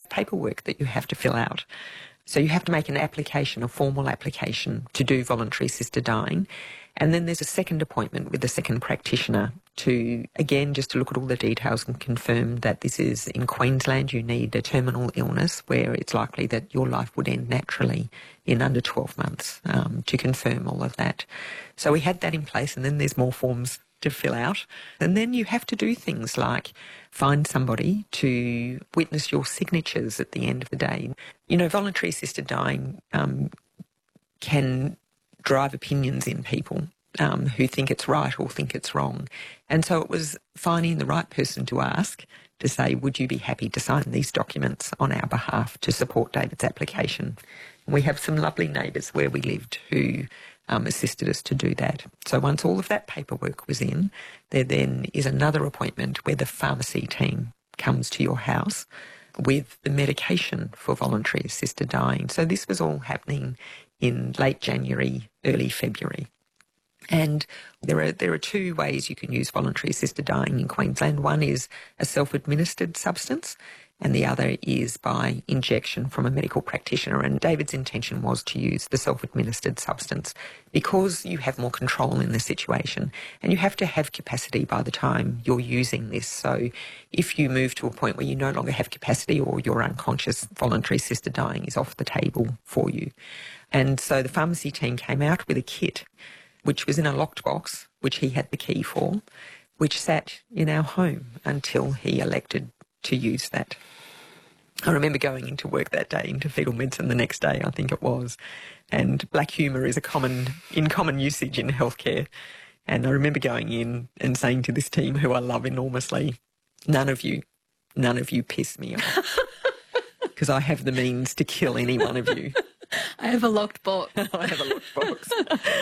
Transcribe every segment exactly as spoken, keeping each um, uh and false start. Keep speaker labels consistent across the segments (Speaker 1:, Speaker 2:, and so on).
Speaker 1: paperwork that you have to fill out. So you have to make an application, a formal application to do voluntary assisted dying. And then there's a second appointment with the second practitioner to, again, just to look at all the details and confirm that this is in Queensland. You need a terminal illness where it's likely that your life would end naturally in under twelve months um, to confirm all of that. So we had that in place, and then there's more forms to fill out. And then you have to do things like find somebody to witness your signatures at the end of the day. You know, voluntary assisted dying um, can drive opinions in people um, who think it's right or think it's wrong. And so it was finding the right person to ask to say, would you be happy to sign these documents on our behalf to support David's application? And we have some lovely neighbours where we lived who um, assisted us to do that. So once all of that paperwork was in, there then is another appointment where the pharmacy team comes to your house with the medication for voluntary assisted dying. So this was all happening in late January, early February. And there are there are two ways you can use voluntary assisted dying in Queensland. One is a self-administered substance, and the other is by injection from a medical practitioner. And David's intention was to use the self-administered substance because you have more control in the situation, and you have to have capacity by the time you're using this. So if you move to a point where you no longer have capacity or you're unconscious, voluntary assisted dying is off the table for you. And so the pharmacy team came out with a kit, which was in a locked box, which he had the key for, which sat in our home until he elected to use that. I remember going into work that day, into fetal medicine the next day, I think it was, and black humour is a common, in common usage in healthcare. And I remember going in and saying to this team, who I love enormously, none of you, none of you piss me off, because I have the means to kill any one of you.
Speaker 2: I have a locked box.
Speaker 1: I have a locked box.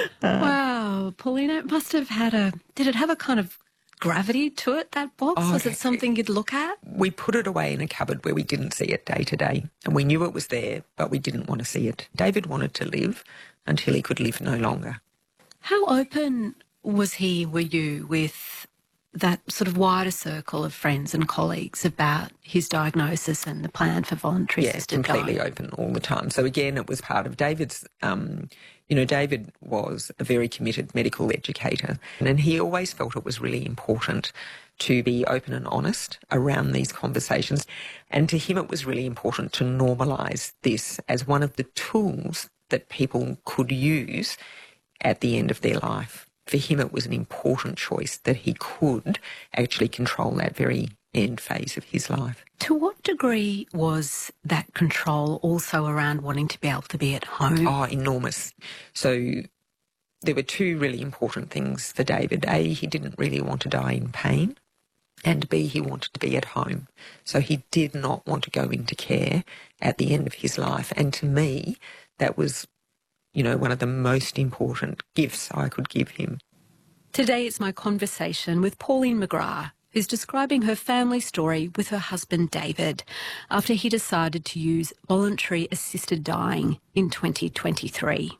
Speaker 2: Wow, Paulina, it must have had a... Did it have a kind of gravity to it, that box?
Speaker 1: Oh,
Speaker 2: Was it something you'd look at?
Speaker 1: We put it away in a cupboard where we didn't see it day to day, and we knew it was there, but we didn't want to see it. David wanted to live until he could live no longer.
Speaker 2: How open was he, were you, with that sort of wider circle of friends and colleagues about his diagnosis and the plan for voluntary
Speaker 1: yeah,
Speaker 2: assisted
Speaker 1: completely
Speaker 2: dying?
Speaker 1: open all the time. So again, it was part of David's, um, you know, David was a very committed medical educator, and he always felt it was really important to be open and honest around these conversations. And to him, it was really important to normalise this as one of the tools that people could use at the end of their life. For him, it was an important choice that he could actually control that very end phase of his life.
Speaker 2: To what degree was that control also around wanting to be able to be at home?
Speaker 1: Oh, enormous. So there were two really important things for David. A, he didn't really want to die in pain, and B, he wanted to be at home. So he did not want to go into care at the end of his life. And to me, that was, you know, one of the most important gifts I could give him.
Speaker 2: Today it's my conversation with Pauline McGrath, who's describing her family story with her husband David after he decided to use voluntary assisted dying in twenty twenty-three.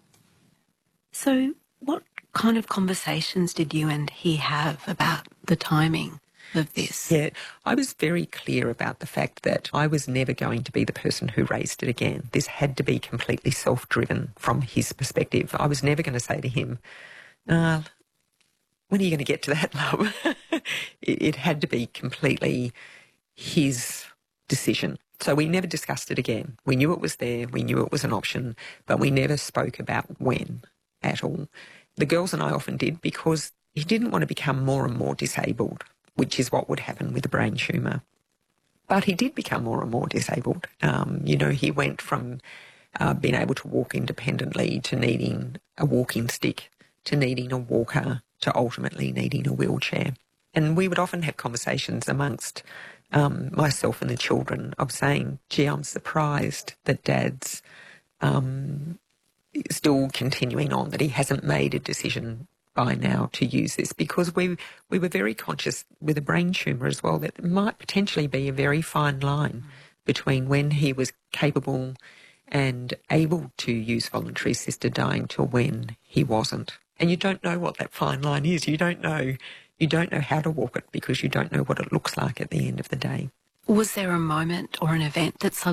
Speaker 2: So what kind of conversations did you and he have about the timing of this?
Speaker 1: Yeah, I was very clear about the fact that I was never going to be the person who raised it again. This had to be completely self-driven from his perspective. I was never going to say to him, uh, when are you going to get to that, love? it, it had to be completely his decision. So we never discussed it again. We knew it was there, we knew it was an option, but we never spoke about when at all. The girls and I often did because he didn't want to become more and more disabled, which is what would happen with a brain tumour. But he did become more and more disabled. Um, you know, he went from uh, being able to walk independently to needing a walking stick, to needing a walker, to ultimately needing a wheelchair. And we would often have conversations amongst um, myself and the children of saying, gee, I'm surprised that Dad's um, still continuing on, that he hasn't made a decision by now to use this, because we we were very conscious with a brain tumour as well that there might potentially be a very fine line between when he was capable and able to use voluntary assisted dying to when he wasn't. And you don't know what that fine line is. You don't know you don't know how to walk it because you don't know what it looks like at the end of the day.
Speaker 2: Was there a moment or an event that